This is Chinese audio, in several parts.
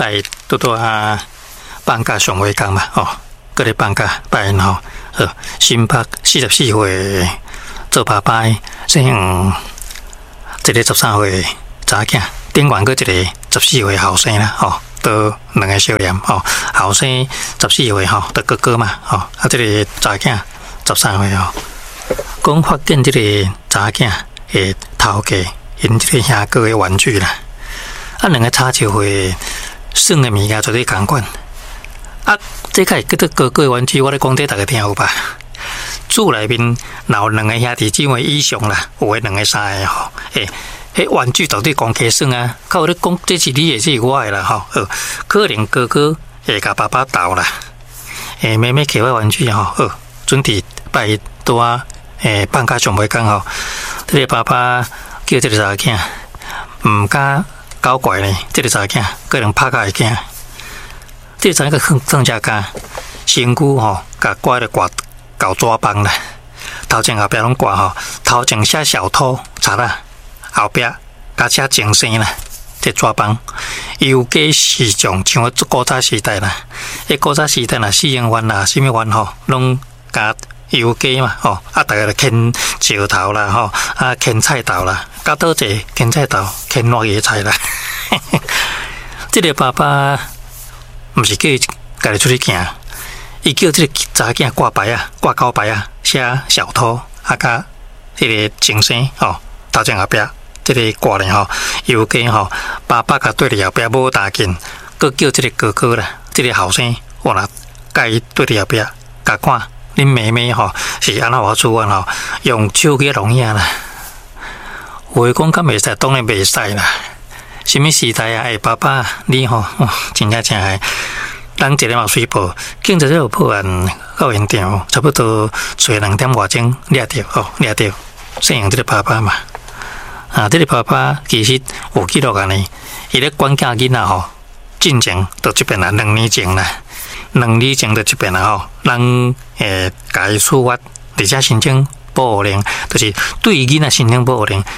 拜多多放假上回工嘛，搁咧放假拜因新北44岁做爸爸的，姓一个13岁查囝，顶悬搁一个14岁后生啦，都两个小念，后生14岁的哥哥嘛，这个查囝13岁讲发现这个查囝的头家因这个兄哥的玩具啦，两个差就会耍的物件绝对同款。这个叫做哥哥的玩具，我咧讲这大家听有吧？厝内面有两个兄弟姊妹以上啦，有诶两个三个迄玩具到底讲起算啊？靠咧讲这是你诶，这是我诶啦可能哥哥会甲爸爸斗啦，妹妹摕我玩具准伫拜多放假上袂讲这个爸爸叫这个查囝，毋敢搞怪呢，这个查囝可能拍甲会惊。这个查囝更加惊，身躯甲挂咧搞抓帮啦，头前后壁拢挂头前写小偷查啦，后壁加写精神啦，这抓帮游街市场像古早时代啦，古早时代啦，四英湾啦，什么湾拢加游街嘛大家就牵石头啦牵菜头啦，到倒者牵菜头牵烂野菜啦，这个爸爸毋是叫伊家己出去行。伊叫这个查囝挂牌挂高牌写小偷甲迄个精神头前后壁这个挂咧游街爸爸甲对伫后壁无大劲，佮叫这个哥哥啦，这个后生我若甲伊对伫后壁甲看恁妹妹是安怎处案用手去弄影啦，有诶讲敢袂使，当然袂使啦。什么时代爸爸你真正人一个嘛水报，警察有报案到现场，差不多找2点外钟抓到姓杨这个爸爸嘛。这个爸爸其实有记录呢，伊咧管教囡仔进前到这边啦，2年前啦，2年前到这边啦人甲伊处罚，而且申请保护令，就是对囡仔申请保护令，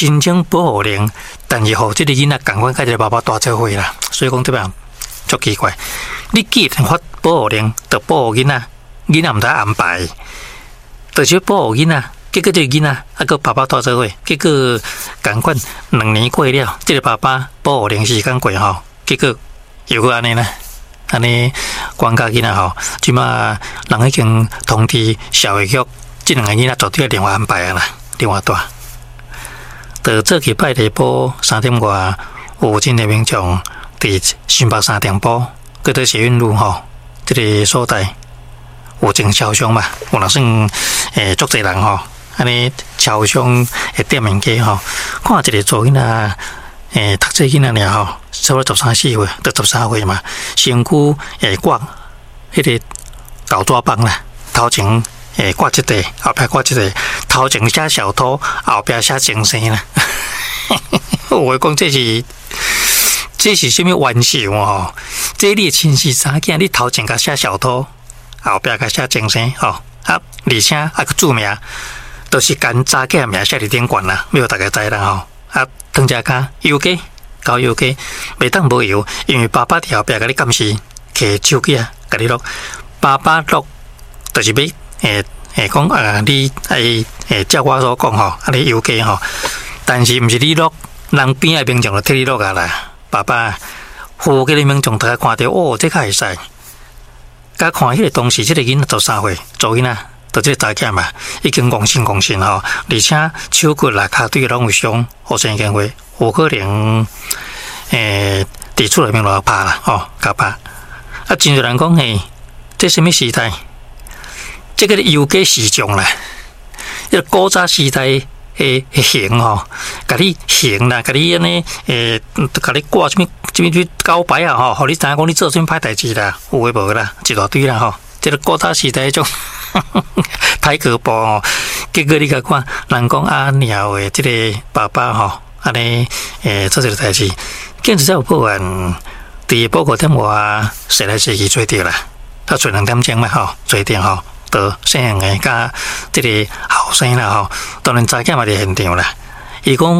但是这个囡仔赶快甲这个爸爸大做伙啦，所以讲这边足奇怪。你既然发保护令，就保护囡仔，囡仔毋知安排，就是保护囡仔。结果这个囡仔个爸爸带做伙，结果赶快2年过了，这个爸爸保护令时间过结果又个安尼呢？安尼管教囡仔即马人已经通知社会局，这2个囡仔绝对另外安排啦，另外带。到早起拜地堡3点外，有真个民众伫新北3点埔。搁在捷运路这个所在有真超商嘛，有若算足侪人安尼超商会店面街看一个做囡仔读册囡仔尔差不多13、14岁到13岁嘛，身躯挂迄个搞抓帮啦，头前挂一个，后壁挂一个，头前写小偷，后壁写精神啦，有诶讲这是什么玩笑这你亲戚查囝，你头前甲写小偷，后壁甲写精神而且个注名，都是跟查囝名写伫顶悬啦，要大家知啦当家家邮寄搞邮寄，袂当无邮，因为爸爸伫后壁甲你监视，摕手机甲你录，爸爸录就是要讲你照我所讲你邮寄但是毋是你录，人边的民众就替你录啦。爸爸，附近的民众大家看到这个会使，甲看迄个当时，这个囡仔13岁，做囡仔，就这个查囝嘛，已经戆身而且手骨啦、骹腿拢有伤，生经过，有可能伫厝内面落拍啦，甲拍。真多人讲这什么时代？这个游街市场啦，这个古早时代。行甲你行啦，甲你安尼甲你挂什么高牌互你知影讲你做什么歹代志啦，有诶无啦，一大堆啦这个古早时代迄种太可怖结果你甲看，人讲鸟诶，这个爸爸安尼做这个代志，警察有报案，伫报告点外说来说去做着啦，找2点钟嘛做着到姓诶甲这个后生啦当然查囝嘛伫现场啦。伊讲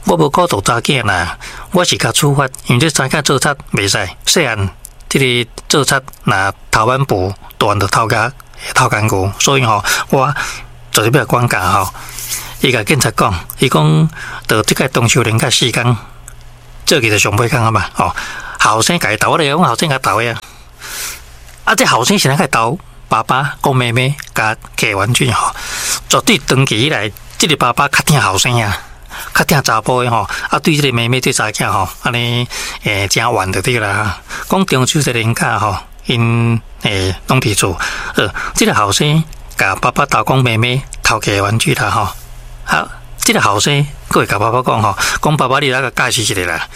我无顾到查囝啦，我是较处罚，因为这查囝做贼袂使，细汉这个做贼若头晚步断着头干骨，所以我就是要管教伊甲警察讲，伊讲到即个中秋连假4天，做起就上尾工嘛，后生家斗，我哋讲后生家斗呀，这后生是哪个斗？爸爸讲妹妹甲摕玩具绝对长期以来，这个爸爸较疼后生啊，较疼查甫的对这个妹妹对查囝安尼真怨就对啦。讲中秋节连假因拢伫厝，这个后生甲爸爸斗讲妹妹偷摕玩具啦这个后生佫会甲爸爸讲爸爸你来甲解释一下啦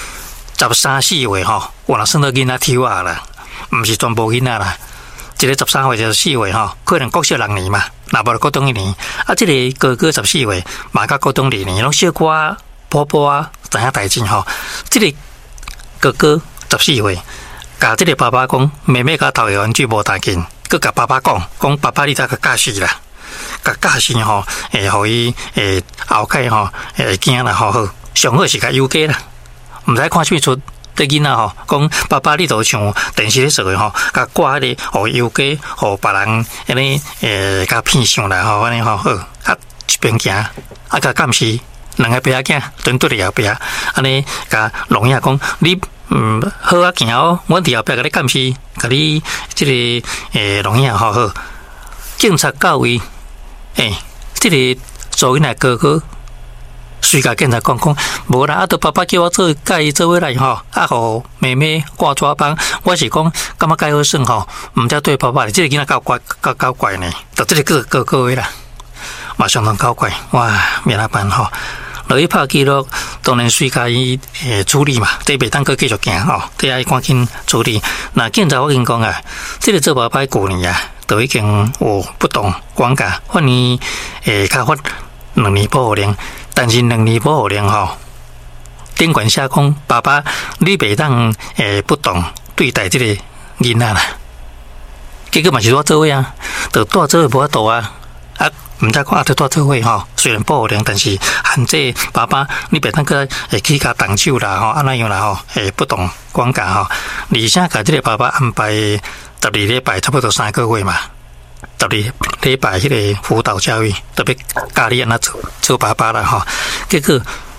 ，13、14岁有若算到囡仔抽啦，毋是全部囡仔啦。一个13岁、14岁可能国小6年嘛，若无就国中1年。这个哥哥14岁，嘛甲国中2年，拢小可婆婆知影代志这个哥哥14岁，甲这个爸爸讲，妹妹甲偷的玩具无大紧，佮甲爸爸讲爸爸你再甲解释啦，甲解释互伊后盖会惊啦好，上好是甲邮寄啦，毋使看什么出。对囡仔讲爸爸你就像电视咧说的甲挂迄个互邮寄，互别人安尼甲骗上啦安尼好，一边行甲监视2个爸仔囝蹲对伫后壁，安尼甲聋影讲你好行阮伫后壁甲你监视，甲你即个聋影好，警察到位，即个做囡仔哥哥。随甲警察讲，无啦，爸爸叫我甲伊做伙来互妹妹挂纸帮，我是讲感觉介好耍毋则对爸爸，即个囡仔够怪呢，就即个哥哥啦，嘛相当够怪，哇，免哪办落去拍记录，当然随甲伊处理嘛，这袂当阁继续行这要赶紧处理。那警察我跟你讲啊，这个做爸爸旧年啊，都已经有不当管教，法年较发2年保护令。但是2年保护令顶管写讲，爸爸你袂当不当对待这个囡仔啦。结果嘛是我做伙啊，就带做伙无法度啊，毋知讲就带做伙虽然保护令，但是限制爸爸你袂当个去甲动手啦安那样啦不当管教而且甲这个爸爸安排12礼拜，差不多3个月嘛。12礼拜迄个辅导教育，特别教你安怎做爸爸啦结果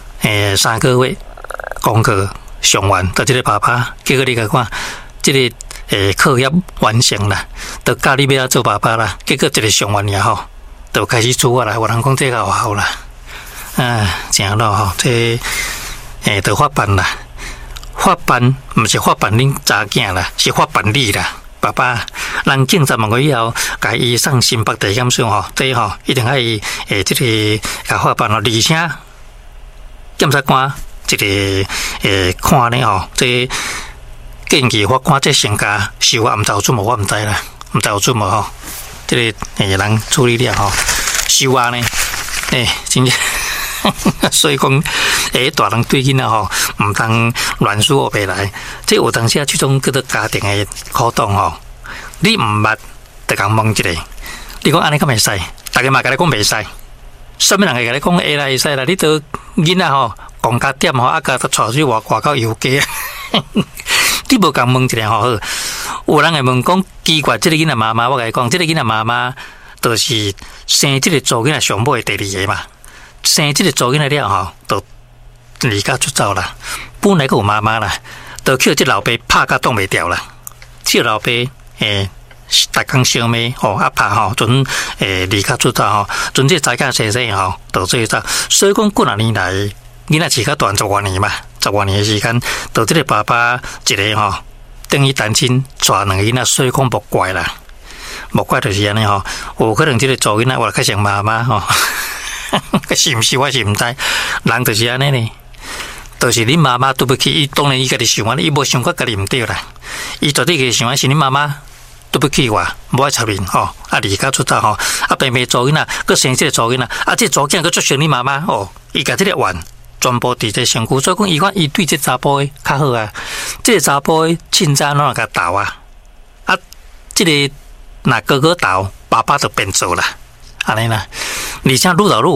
3个月功课上完，到这个爸爸，结果你看，这个课业完成啦，就教你要做爸爸啦。结果这个上完了就开始做啊啦。有人讲这个有效啦，正咯这就发办啦，发办毋是发办恁查囝啦，是发办你啦。爸爸，咱警察问过以后，甲伊送新北地检署这一定爱这个甲法办而且检察官这个看呢这建议法官这成家是我毋知有做无，我毋知啦，毋知有做无这个人处理了是我呢，真正。所以讲，大人对囡仔毋通乱说话来。这有当时啊，这种叫做家庭的互动你毋捌，就共问一下。你讲安尼敢会使？大家嘛甲你讲袂使。什么人会甲你讲会啦会使啦？你都囡仔讲加点甲带出去外口游街。你无共问一下好。有人会问讲奇怪，这个囡仔妈妈，我甲你讲，这个囡仔妈妈就是生这个做囡仔上尾的第2个嘛。生这个做囡仔了就离家出走啦。本来个有妈妈啦，就叫这老爸拍甲挡袂掉啦。这老爸逐工烧麦拍准离家出走准这财家生就做走。所以讲过两年来，囡仔饲较大10多年嘛，10多年的时间，就这个爸爸一个等于单亲带2个囡仔，所以讲无怪啦，无怪就是安尼有可能这个做囡仔我较像妈妈是毋是？我是毋知，人就是安尼呢。就是恁妈妈对不起，伊当然伊家己想安尼，伊无想过家己毋对啦。伊绝对个想安是恁妈妈对不起我，无爱插面离家出走白白做囡仔，佮生这个做囡仔，这做囝佮足像恁妈妈伊家这个怨全部伫这身躯，所以讲伊看伊对这查甫的较好啊。这个查甫的凊早拢甲斗这个若哥哥斗，爸爸就变做啦。安尼啦，而且愈老愈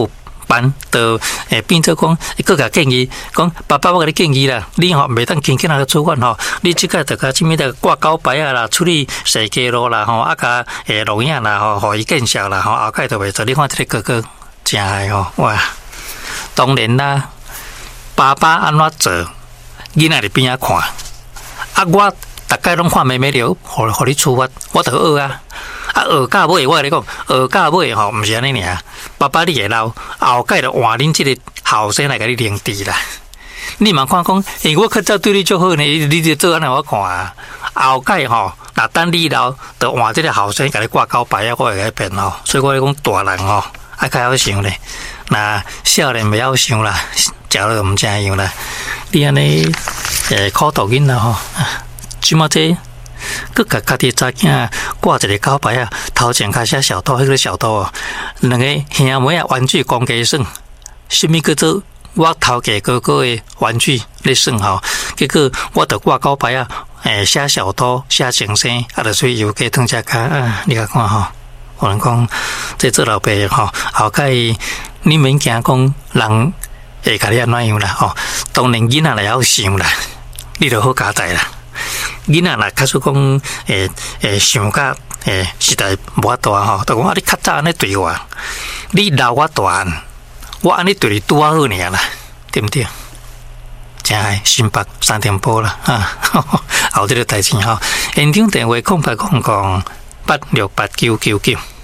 班，就变做讲，佮甲建议，讲爸爸我甲你建议啦，你吼袂当轻轻那个做饭吼，你即个着甲即物的挂高牌啊啦，处理设计路啦吼，啊甲录影啦吼，互伊见效啦吼，后盖就袂做。你看这个哥哥真爱吼，哇！当然啦，爸爸安怎做，囡仔伫边仔看，啊我。大概拢看妹妹了，互你处罚，我着学啊！啊学到尾，我甲你讲，学到尾吼，毋是安尼尔。爸爸你会老，后盖着换恁即个后生来甲你领治啦。你嘛看讲，因为我较早对你足好呢，你就做安尼我看啊。后盖吼，若等你老，着换即个后生甲你挂高牌啊，我会甲你骗吼。所以我咧讲大人吼，爱较晓想咧。那少年袂晓想啦，食了毋正样啦。你安尼苦读囡仔吼。即马这，佮甲家己查囝挂一个高牌啊，头前卡写小偷，迄个小偷哦，两个兄妹啊玩具公家耍，什么叫做我头家哥哥的玩具咧耍吼？结果我着挂高牌啊，写小偷，写情生，啊，着去油鸡汤只卡啊，你甲看吼，有人讲这做老爸吼，后盖你免惊讲人会甲你安怎样啦吼，当然囡仔来晓想啦，你着好加载啦。囡仔若假使讲想甲实在无法度吼，就讲啊你较早安尼对我，你老我大，我安尼对你拄啊好尔啦，对毋对？真爱新北3点半啦啊！后这个代志吼，现场电话0800868999。